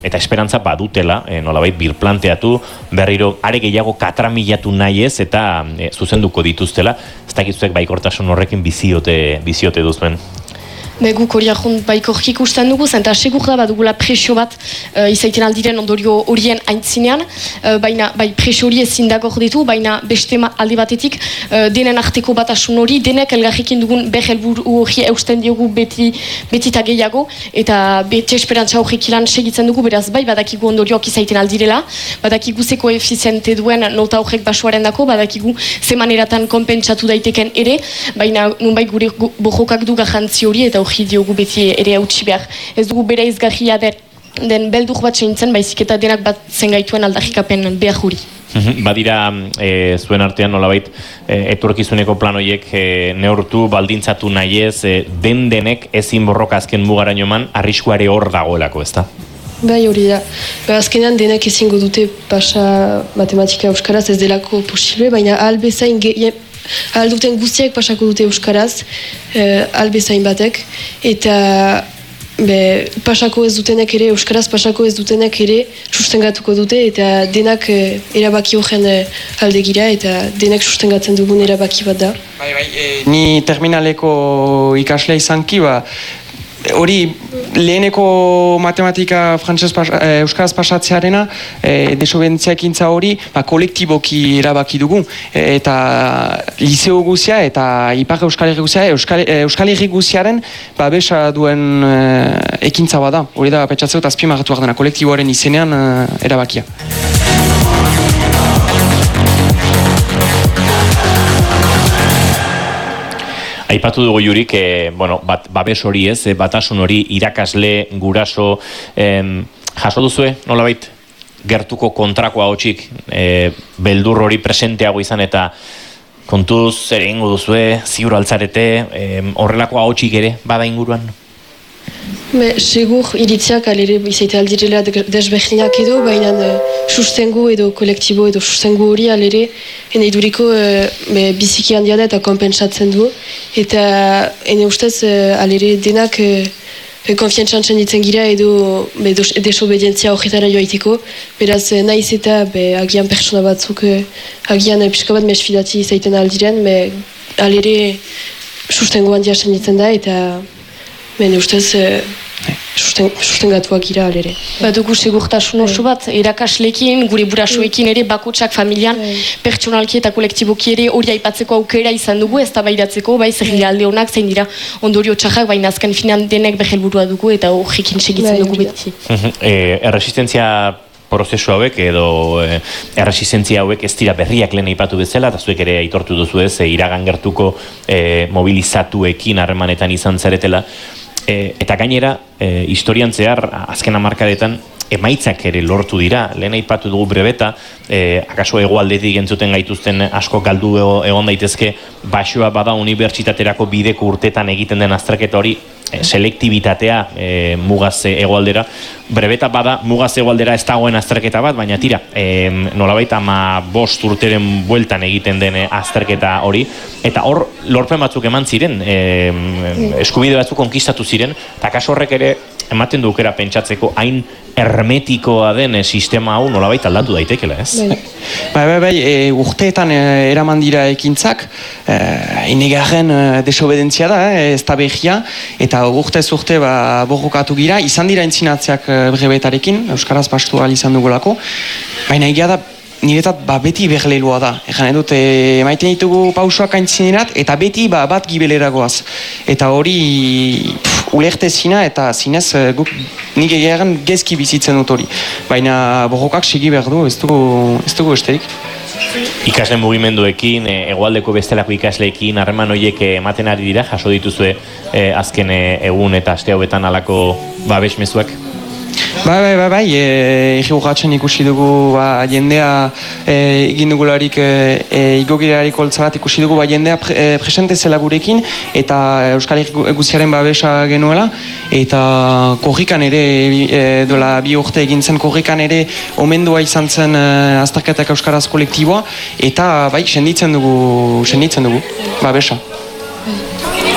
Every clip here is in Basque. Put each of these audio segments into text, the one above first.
Eta esperantza badutela, nolabait birplanteatu, berriro are gehiago katramilatu nahi ez eta zuzenduko dituztela, ez dakizuek baikortasun horrekin biziote duzuen. Guk hori ahont baikorki ikusten dugu, eta segur da badugula presio bat izaiten aldiren ondorio horien aintzinean, baina bai presio hori ezin dagor ditu, baina beste alde batetik denen arteko batasun hori, denek elgarrekin dugun helburu hori eusten diogu beti eta gehiago, eta beti esperantza horrek ilan segitzen dugu, beraz bai badakigu ondorioak izaiten aldirela, badakigu ze koefiziente duen nota horrek basoaren dako, badakigu ze maneratan konpentsatu daiteken ere, baina nunbai gure borrokak du garrantzi hori, eta diogu beti ere hautsi behar. Ez dugu bere izgarria den beldur bat seintzen, baizik eta denak bat zen gaituen aldarrikapen behar juri. Badira zuen artean nolabait etorkizuneko plan horiek neurtu, baldintzatu nahi ez, denek ezin borroka azken mugaraino eman, arriskuare hor dagoelako, ezta? Bai hori da. Azkenean denak ezingo dute pasa matematika euskaraz ez delako posible, baina albezain alduten guztiak pasako dute euskaraz, albezain batek, eta pasako ez dutenek ere, euskaraz pasako ez dutenek ere sustengatuko dute, eta denak erabaki horren aldegira, eta denak sustengatzen dugun erabaki bat da. Ni terminaleko ikaslea izanki, hori leheneko matematika euskaraz pasatzearena desobedientzia ekintza hori kolektiboki erabaki dugu eta liceo guzia eta ipar euskal herri guzia euskal herri guziaren babesa duen ekintza bada, hori da petxatzeu eta azpimarratu dena kolektiboaren izenean erabakia. Aipatu dugu jurik, babes hori ez, batasun hori, irakasle, guraso, jaso duzue, nolabait, gertuko kontrakoa hotxik, beldur hori presenteago izan eta kontuz ere ingo duzue, ziur altzarete, horrelakoa hotxik ere, bada inguruan? Segur iritziak alere izaite aldirela desberdinak edo, baina sustengu edo kolektibo edo sustengu hori alere eneiduriko biziki handia da eta kompensatzen du. Eta ene ustez alere denak konfiantzan txenditzen gira edo desobedientzia horretara joaiteko. Beraz nahiz eta agian pertsona batzuk agian pixka bat mesfidati izaiten aldiren, alere sustengu handia txenditzen da eta bene ustez sustengatuak gira alere. Badugu segurtasun oso bat, erakaslekin, gure burasoekin ere, bakotsak familian, pertsonalki eta kolektiboki ere hori aipatzeko aukera izan dugu, ez da baidatzeko, bai zerri alde honak, zein dira ondorio txarrak, baina azken finean denek behelburua dugu eta horrekin segitzen dugu beti. Erresistentzia prozesu hauek edo erresistentzia hauek ez dira berriak lehen aipatu bezala, eta zuek ere aitortu duzu ez, iragan gertuko mobilizatuekin harremanetan izan zaretela, eta gainera, historian zehar, azken hamarkadetan, emaitzak ere lortu dira, lehen aipatu dugu brebeta, akaso hegoaldetik entzuten gaituzten asko galdu egon daitezke, basoa bada unibertsitaterako bideko urtetan egiten den azterketa hori, selektibitatea mugaz hegoaldera, brebeta bada mugaz hegoaldera ez dagoen azterketa bat, baina tira, nolabait 15 urteren bueltan egiten den azterketa hori, eta hor lorpen batzuk eman ziren, eskubide batzuk konkistatu ziren, eta kaso horrek ere ematen dukera pentsatzeko hain hermetikoa den sistema hau nolabait aldatu daitekela, ez? Urteetan eraman dira ekintzak, inegarren desobedentzia da, ez da behia, eta urtez urte borrokatu gira, izan dira entzinatzeak brebetarekin, euskaraz pastu izan dugulako, baina egia da, niretat beti berleilua da. Egan edut, maiten ditugu pausoak aintzinerat, eta beti bat gibeleragoaz. Eta hori ulertezina eta zinez nik egeran gezki bizitzen dut hori. Baina borrokak segi behar du, ez dugu esterik. Ikasle mugimenduekin, hegoaldeko bestelako ikasleekin, harreman horiek ematen ari dira, jaso dituzue azken egun eta aste hauetan halako babes mezuak? Bai, egi urratzen ikusi dugu jendea egin dugularik igogirarik oltzarat ikusi dugu jendea presente zela gurekin eta Euskal Herri guziaren babesa genuela eta korrikan ere dola 2 urte egin zen korrikan ere omendua izan zen azterketak euskaraz kolektiboa eta bai senditzen dugu babesa.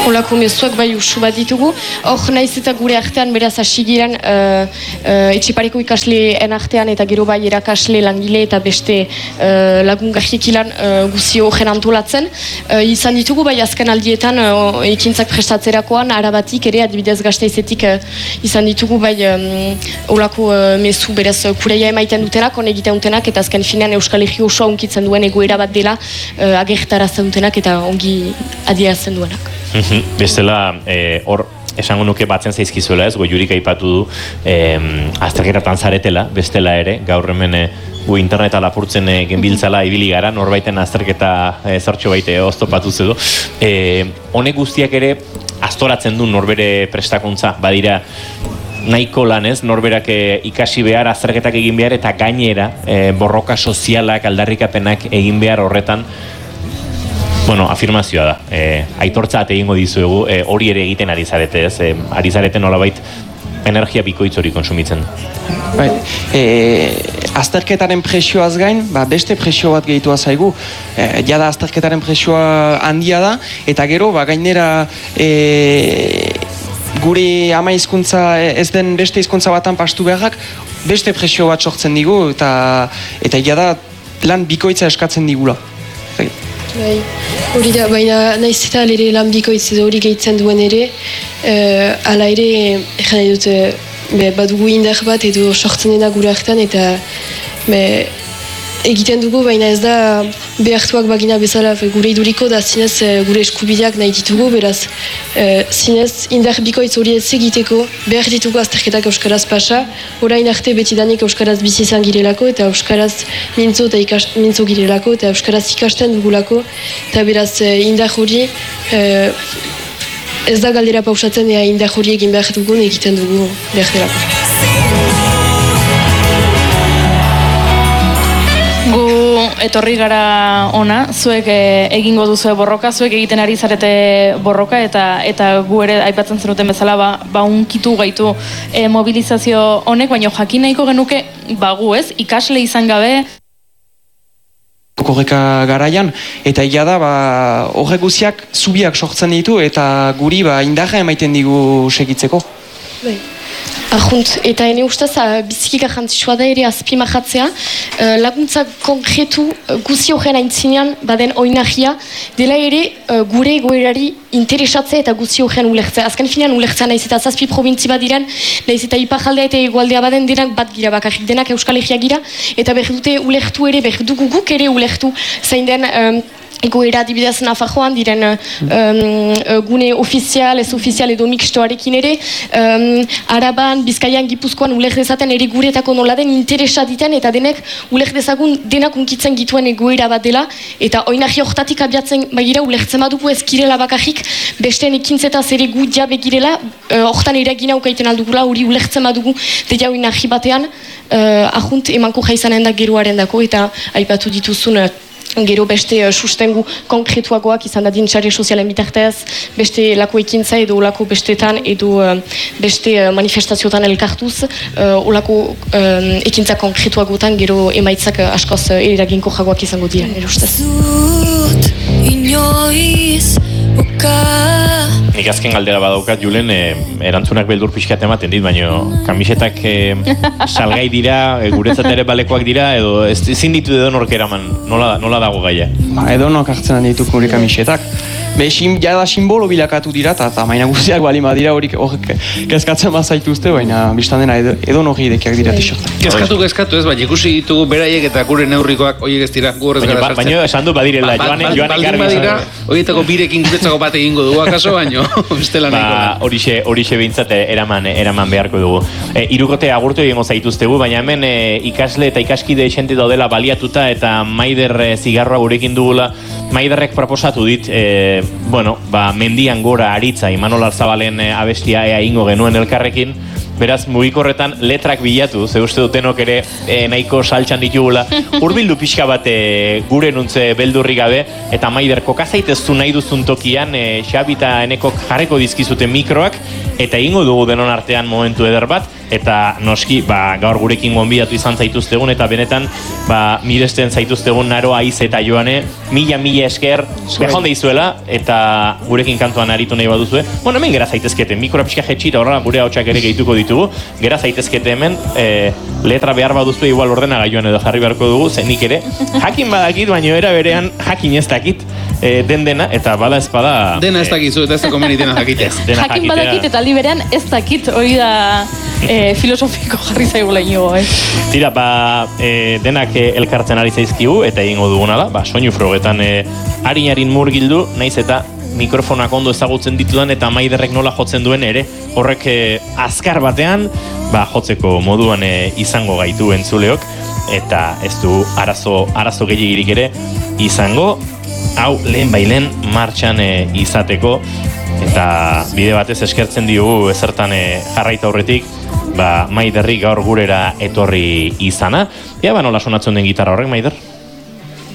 Olako mezuak bai usu bat ditugu. Hor naiz eta gure artean beraz hasi giren etxepareko ikasleen artean eta gero bai erakasle langile eta beste lagungarriek ilan guzio horren antolatzen. Izan ditugu bai azken aldietan ekintzak prestatzerakoan arabatik ere adibidez Gasteizetik izan ditugu bai olako mezu beraz kureia emaiten dutenak, hon egiten dutenak eta azken finean Euskal Herri osoa unkitzen duen egoera bat dela agertarazten dutenak eta ongi adierazten duenak. Bestela, hor esango nuke batzen zaizkizuela ez, Goiurik aipatu du azterkeratan zaretela, bestela ere, gaur hemen interneta lapurtzen genbiltzala ibili gara, norbaiten azterketa zertxo baite oztopatuz edo. Honek guztiak ere astoratzen du norbere prestakuntza, badira nahiko lan ez, norberak ikasi behar, azterketak egin behar eta gainera borroka sozialak, aldarrikapenak egin behar horretan. Bueno, afirmazioa da. Aitortza egingo dizuegu, hori ere egiten ari zarete ez, ari zarete nolabait energia bikoitz hori konsumitzen. Bai, azterketaren presioaz gain, beste presio bat gehitua zaigu, jada azterketaren presioa handia da, eta gero, gainera gure ama hizkuntza ez den beste hizkuntza batan pastu beharrak, beste presio bat sortzen digu, eta jada lan bikoitza eskatzen digula. Bai, hori da, baina naiz eta alere lan bikoitz edo hori gehitzen duen ere, ala ere, egin nahi dut, badugu indar bat edo sortzen dena gure artean eta egiten dugu, baina ez da behartuak bagina bezala gure iduriko da zinez gure eskubideak nahi ditugu, beraz zinez indar bikoitz hori ez egiteko behar ditugu azterketak euskaraz pasa, orain arte betidanik euskaraz bizi izan girelako eta euskaraz mintzo girelako eta euskaraz ikasten dugulako eta beraz indar hori ez da galdera pausatzen ea indar hori egin behar dugun egiten dugu behar delako. Etorri gara ona, zuek egingo duzue borroka, zuek egiten ari zarete borroka eta gu ere aipatzen zenuten bezala unkitu gaitu mobilizazio honek, baina jakin nahiko genuke gu ez, ikasle izan gabe korreka garaian, eta egia da horrek guziak zubiak sortzen ditu eta guri indarra emaiten digu segitzeko. Bai. Arjunt, eta ene ustez biziki garrantzitsua da ere azpimarratzea, laguntza konkretu guzi horren aintzinean baden oinahia, dela ere gure egoerari interesatzea eta guzi horren ulertzea. Azken finean ulertzea naiz eta zazpi probintzi bat diren, naiz eta ipajaldea eta egualdea baden denak bat gira bakarrik, denak Euskal Herria gira, eta behar dute ulertu ere, behar dugu guk ere ulertu zein den egoera adibidez Nafarroan diren gune ofizial, ez ofizial edo mixtoarekin ere, Araban, Bizkaian, Gipuzkoan uler dezaten ere guretako nola den interesa diten eta denek uler dezagun denak unkitzen gituen egoera bat dela eta oinarri hortatik abiatzen bagira ulertzen badugu ez girela bakarrik besteen ekintzetaz ere gu jabe girela hortan eragina ukaiten aldugula hori ulertzen badugu deia oinarri batean ahunt emanko jaizanen da geroaren dako eta aipatu dituzun gero beste sustengu konkretuagoak izan da sare sozialen bitartez, beste lako ekintza edo olako bestetan edo beste manifestazioetan elkartuz, olako ekintza konkretuagotan gero emaitzak askoz eraginko jagoak izango dira, nire ustez. Nik azken galdera badaukat, Julen, erantzunak beldur pixkat ematen dit, baina kamisetak salgai dira, guretzat ere balekoak dira, edo ezin ditu edonork eraman, nola dago gaia? Edonok hartzen ditu gure kamisetak. Jada simbolo bilakatu dira, eta maina guztiak bali madira horrek kezkatzen bazaituzte, baina biztan dena edonok idekiak dira t-shirtak. Kezkatu ez, baina ikusi ditugu beraiek eta gure neurrikoak horiek ez dira, gu horrez gara sartzen. Baina esan du badirela, joanek garbi badira, horietako birekin guretzako bat egingo dugu akaso, baina bestela nahiko. Horixe behintzat eraman beharko dugu. Hirukote agurtu egingo zaituztegu, baina hemen ikasle eta ikaskide esente daudela baliatuta eta Maider zigarroa gurekin dugula. Maiderrek proposatu dit, mendian gora aritza, Imanol Arzabalen abestia ingo genuen elkarrekin, beraz mugikorretan letrak bilatu, ze uste dutenok ere nahiko saltxan ditugula, hurbildu pixka bat gure nuntze beldurri gabe, eta Maider kokazaiteztu nahi duzun tokian, Xabi eta Enekok jarreko dizkizute mikroak, eta ingo dugu denon artean momentu eder bat, eta noski, gaur gurekin gonbidatu izan zaituztegun, eta benetan, miresten zaituztegun Naro, Aiz eta Joane, mila esker, behonde izuela, eta gurekin kantuan aritu nahi baduzue. Bueno, hemen gera zaitezkete, mikroa pixka jetxi, eta horrela gure hautsak ere gehituko ditugu, gera zaitezkete hemen, letra behar baduzue, igual ordenagailuan edo jarri beharko dugu, zenik ere, jakin badakit, baina era berean jakin ez dakit, dena, eta bada espada... Dena ez dakizu, eta ez da komeni dena jakitea. Jakin badakit, eta aldi berean ez dakit, hori da filosofiko jarri zaigula inigo, Tira, denak elkartzen ari zaizkigu, eta egingo duguna da, soinu frogetan harin murgildu, naiz eta mikrofonak ondo ezagutzen ditudan eta Maiderrek nola jotzen duen ere, horrek azkar batean, jotzeko moduan izango gaitu entzuleok, eta ez du arazo gehiagirik ere izango, hau lehen martxan izateko, eta bide batez eskertzen diogu ezertan jarraita horretik, Maiderrik gaur gurera etorri izana. Nola sonatzen den gitarra horrek, Maider?